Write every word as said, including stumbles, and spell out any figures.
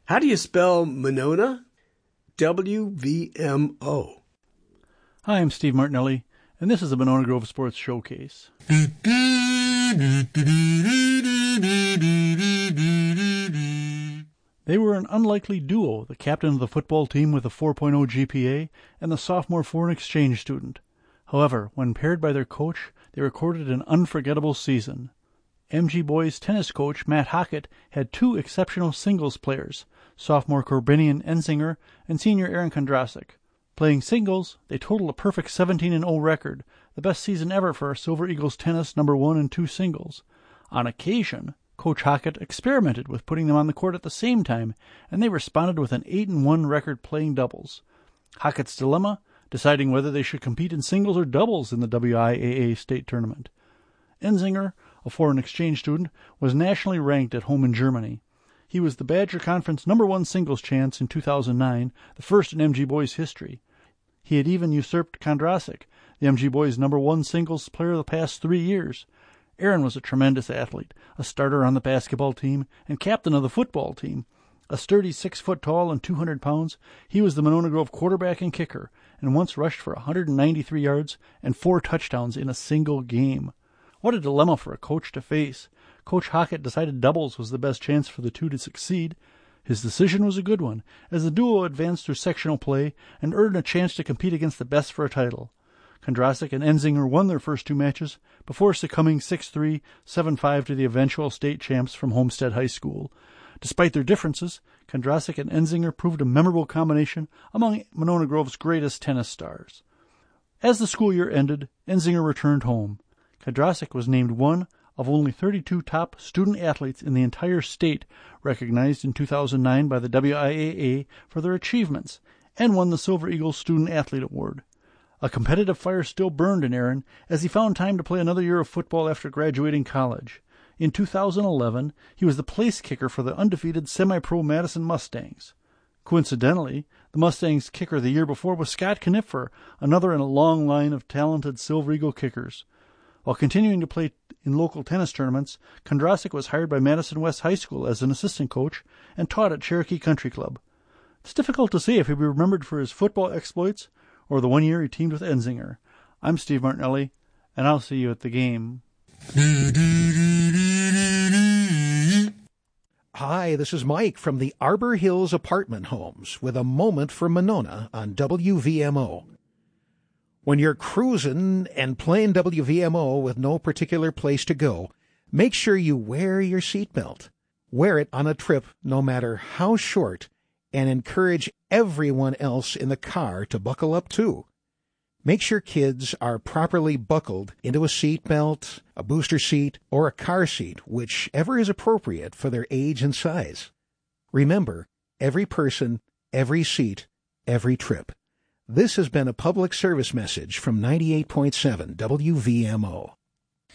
How do you spell Monona? W V M O. Hi, I'm Steve Martinelli, and this is the Monona Grove Sports Showcase. They were an unlikely duo, the captain of the football team with a four point oh G P A and the sophomore foreign exchange student. However, when paired by their coach, they recorded an unforgettable season. M G boys tennis coach Matt Hockett had two exceptional singles players, sophomore Corbinian Enzinger and senior Aaron Kondrasek. Playing singles, they totaled a perfect seventeen and oh record, the best season ever for Silver Eagles tennis number one and two singles. On occasion, Coach Hockett experimented with putting them on the court at the same time, and they responded with an eight and one record playing doubles. Hockett's dilemma? Deciding whether they should compete in singles or doubles in the W I A A state tournament. Enzinger, a foreign exchange student, was nationally ranked at home in Germany. He was the Badger Conference number one singles chance in two thousand nine, the first in M G boys history. He had even usurped Kondrasek, the M G boys number one singles player of the past three years. Aaron was a tremendous athlete, a starter on the basketball team and captain of the football team. A sturdy six foot tall and two hundred pounds, he was the Monona Grove quarterback and kicker, and once rushed for one hundred ninety-three yards and four touchdowns in a single game. What a dilemma for a coach to face. Coach Hockett decided doubles was the best chance for the two to succeed. His decision was a good one, as the duo advanced through sectional play and earned a chance to compete against the best for a title. Kondrasek and Enzinger won their first two matches before succumbing six three, seven five to the eventual state champs from Homestead High School. Despite their differences, Kondrasek and Enzinger proved a memorable combination among Monona Grove's greatest tennis stars. As the school year ended, Enzinger returned home. Kondrasek was named one of only thirty-two top student athletes in the entire state, recognized in two thousand nine by the W I A A for their achievements, and won the Silver Eagles Student Athlete Award. A competitive fire still burned in Aaron as he found time to play another year of football after graduating college. In two thousand eleven, he was the place kicker for the undefeated semi-pro Madison Mustangs. Coincidentally, the Mustangs kicker the year before was Scott Knipfer, another in a long line of talented Silver Eagle kickers. While continuing to play in local tennis tournaments, Kondrasek was hired by Madison West High School as an assistant coach and taught at Cherokee Country Club. It's difficult to say if he'll be remembered for his football exploits or the one year he teamed with Enzinger. I'm Steve Martinelli, and I'll see you at the game. Hi, this is Mike from the Arbor Hills Apartment Homes with a moment for Monona on W V M O. When you're cruising and playing W V M O with no particular place to go, make sure you wear your seatbelt. Wear it on a trip, no matter how short, and encourage everyone else in the car to buckle up too. Make sure kids are properly buckled into a seatbelt, a booster seat, or a car seat, whichever is appropriate for their age and size. Remember, every person, every seat, every trip. This has been a public service message from ninety-eight point seven W V M O.